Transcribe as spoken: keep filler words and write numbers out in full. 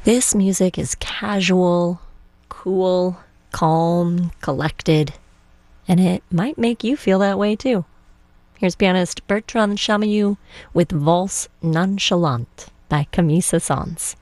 This music is casual, cool, calm, collected, and it might make you feel that way too. Here's pianist Bertrand Chamayou with Valse Nonchalante by Camille Saint-Saëns.